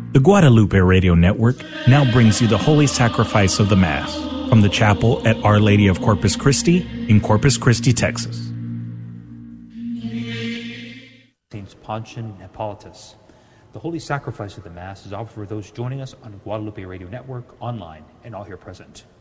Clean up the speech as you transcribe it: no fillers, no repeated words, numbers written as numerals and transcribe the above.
The Guadalupe Radio Network now brings you the Holy Sacrifice of the Mass from the chapel at Our Lady of Corpus Christi in Corpus Christi, Texas. Saints Pontian and Hippolytus. The Holy Sacrifice of the Mass is offered for those joining us on Guadalupe Radio Network, online, and all here present.